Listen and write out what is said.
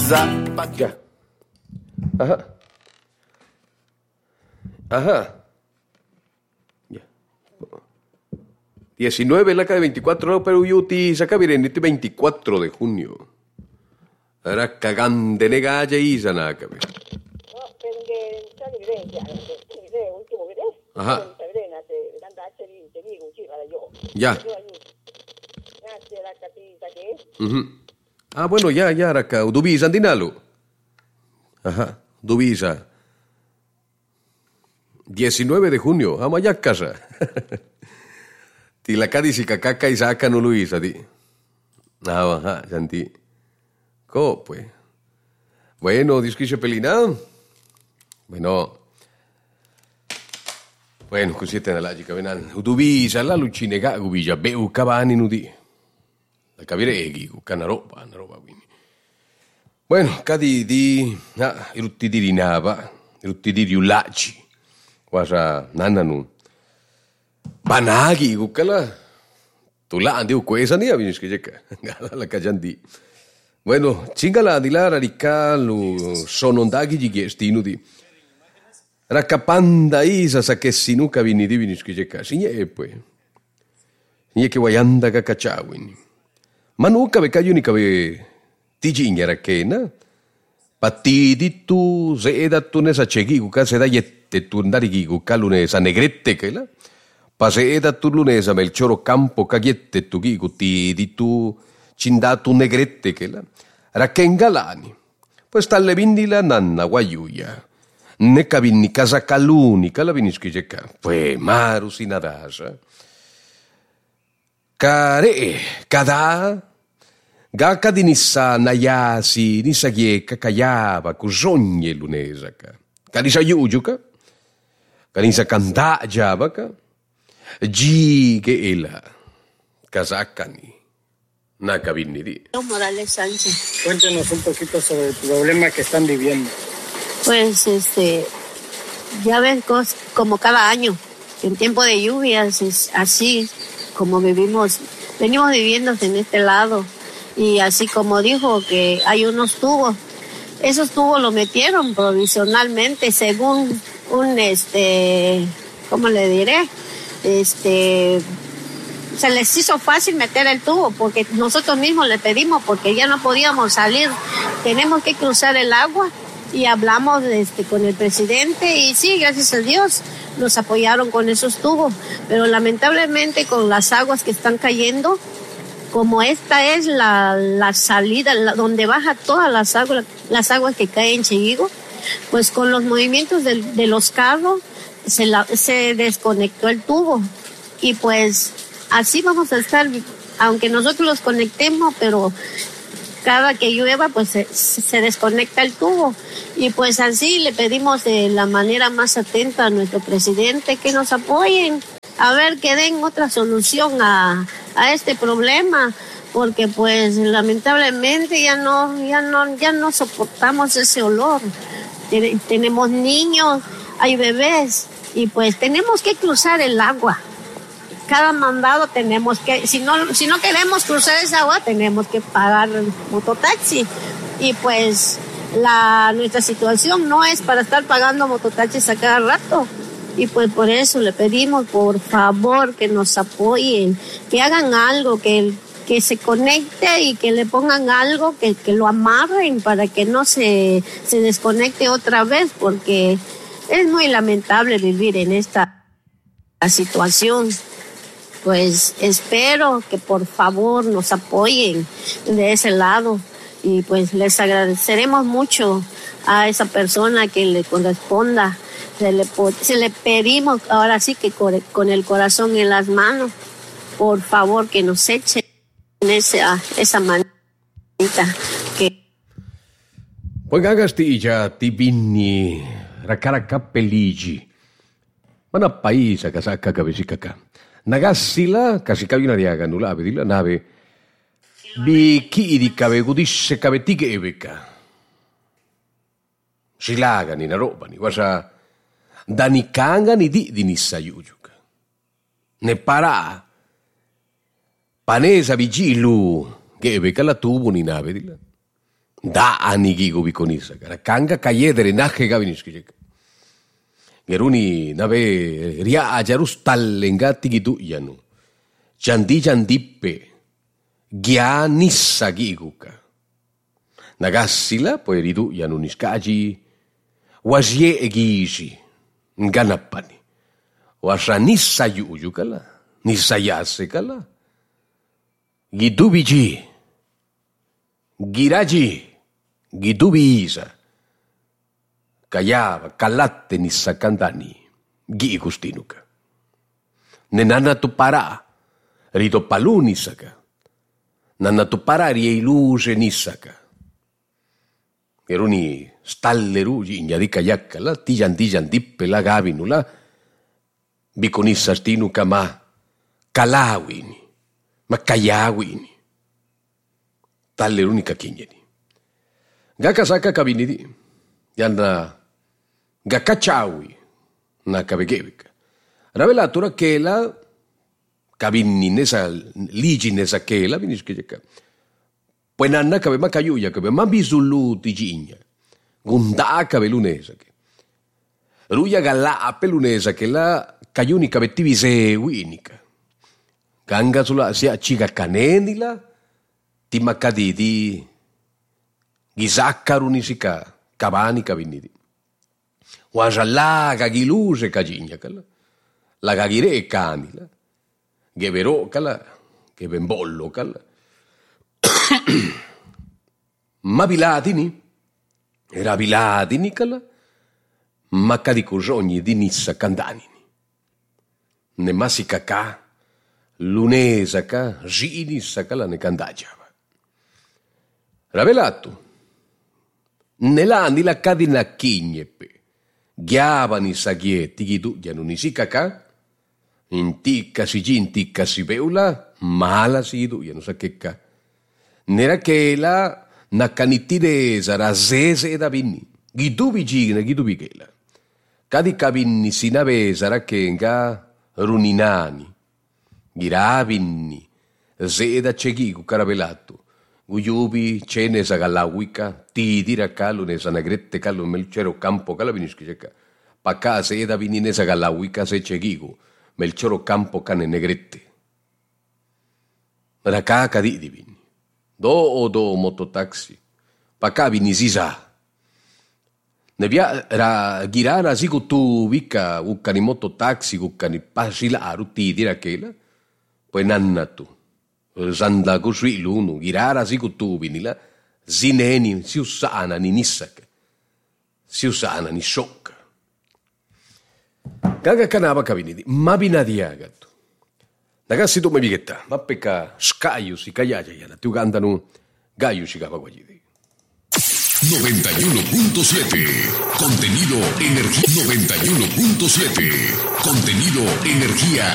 Ya. Ajá. Ajá. Ya. 19 la de 24, no, pero yuti saca virenite 24 de junio. Ahora cagan de nega ya y sanaka. Ajá. Ya. Ah, bueno, ya, Araka. Udubisa, andinalo. Ajá, Dubisa. 19 de junio, amaya casa. Tilaka di si kakaka isaka no Luisa, di. Ah, ajá, santi. ¿Cómo, pues? Bueno, disquise pelina. Bueno, così te la logica, venan. Udubisa, la lucinega, gubija, beu cavani nudi. La caviregi, una roba, quindi. Bueno, cadi di irutti di rinava, irutti di riulaci. Quasa nananu. Banagi, kukala. Tulandi ukwesa ni avinis kejeka. La kajandi. Bueno, chingala di la radicalu sonondagi di gestinu di. Rakapanda isa sa che sinuka vini di vinis kejeka. Signe poi. Signe che wayanda kakachawin. Manuka be kayuni kabe tijinga rakena. Patidi tu zeda tu nesa chegi kuka seda yette tu ndari kuka lunesa negrette kela. Paseda tu lunesa melchoro campo kagette tu giguti di tu cindatu negrette kela. Rakengalani. Pues talle vindi la nanna guayuya. Ne kabini casa caluni kala viniski jeka. Pues maru sinadasa. Kare kada Gaka di nissa nayasi, nissa gieka kayaba, kuzogne lunesaka. Kanisa yujuka, kanisa kanda jabaka, jige ela, kazakani, nakabini di. Morales Sánchez. Cuéntenos un poquito sobre el problema que están viviendo. Pues, ya ven, como cada año, en tiempo de lluvias, es así como venimos viviendo en este lado. Y así como dijo que hay unos tubos, esos tubos los metieron provisionalmente según ¿cómo le diré? Se les hizo fácil meter el tubo porque nosotros mismos le pedimos porque ya no podíamos salir, tenemos que cruzar el agua y hablamos con el presidente y sí, gracias a Dios nos apoyaron con esos tubos, pero lamentablemente con las aguas que están cayendo, como esta es la salida, donde baja todas las aguas que caen en Cheguigo, pues con los movimientos de los carros se desconectó el tubo. Y pues así vamos a estar, aunque nosotros los conectemos, pero cada que llueva pues se desconecta el tubo. Y pues así le pedimos de la manera más atenta a nuestro presidente que nos apoyen, a ver que den otra solución a este problema, porque pues lamentablemente ya no soportamos ese olor. Tenemos niños, hay bebés y pues tenemos que cruzar el agua. Cada mandado tenemos que, si no queremos cruzar esa agua, tenemos que pagar mototaxi. Y pues nuestra situación no es para estar pagando mototaxis a cada rato. Y pues por eso le pedimos, por favor, que nos apoyen, que hagan algo, que se conecte y que le pongan algo, que lo amarren para que no se desconecte otra vez, porque es muy lamentable vivir en esta situación. Pues espero que por favor nos apoyen de ese lado y pues les agradeceremos mucho a esa persona que le corresponda. Se le pedimos ahora sí que con el corazón en las manos, por favor que nos echen esa manita que... Pagka Castilla tibini rakaraka peligi. Mana paisa kasaka kabesikaka. Nagasila kasikabi nariaga nula abedila nave. Biki di kabegudisse kabetige ebeka. Silaga ni naroba ni wasa danikanga ni di nisayujuka. Ne para panesa vigilu che ebeka la tubo ni nave dila. Da'ani gigu bikonisa. Kanga kayedere nahe gabiniskijek. Geruni nabe ria ajarus talengati gitu yanu. Jandi jandippe. Gianissa giguka. Nagasila poeridu yanu niskaji. Wajie egiji. Nganapani. Washa nissa yuju kala. Nissa yase kala. Gidubiji. Giraji. Gidubisa. Kayaba, kalate ni sakandani. Giigustinuka. Nenana tu para. Rito paluni saka. Nana tu para rieluse ni saka. Eruni stalleru inyadi kayakala. Tijan dippe la gavinula. Bikonissastinu ma kalawini. Ma kayawini. Talleruni kakinyeni. Gaka saka kabinidi. Yana gakachawi na kabegevika. Ravelatura kela kabini nesa ligi nesa kela biniskejeka. Puenanna kabe makayuya kabe mambizulu tijinya. Gunda kabe lunesa ke. Ruya gala apelunesa ke la kayuni kabe tivise winika. Ganga sula sia chiga kanenila timakadidi gizakaru nisika kabani kabinidi. Waja laga giluse kajinya kala. Laga gire kanila. Gevero kala. Gevenbollo kala. Mabiladini. Era biladini kala. Makadikurjoni di nissa kandanini. Ne masika ka. Lunesa ka. Jinissa kala ne kandajava. Ravelato. Nelandi la cadina chignepe. Ghiavani saghietti ghidu gianunisika ka. Inticca si ginticca si beula. Mala si ghidu gianusakeka. Nera che la nacanitidesa razese da vinni. Ghidu vigina ghidu vigela. Cadi cabinni sinavesa rakenga runinani. Giravinni. Zeda cegigu caravelato. Guyubi, cene sagalawika, tidira kalu ne sanagrette kalu melchero campo kalabiniskijeka. Paka se da vinine sagalawika se chegigu, melchero campo cane negrette. Raka kadidi vini. Do mototaxi. Paka vinisisa. Nebia ra girana sigu tu vika ukkani mototaxi ukkani pasilaru tidira kela. Poi nannatu. Zanda così l'uno, girara si cutubinila, zineni, si usana ni nissaka, si usana ni shock. Kaga kanaba kabinidi, ma binadiagato. Ragazzi tu mi bighetta, ma pecca scaio si cagliaia, yana, tu cantano gaio si capa guagidi. 91.7 Contenido energía. 91.7 Contenido energía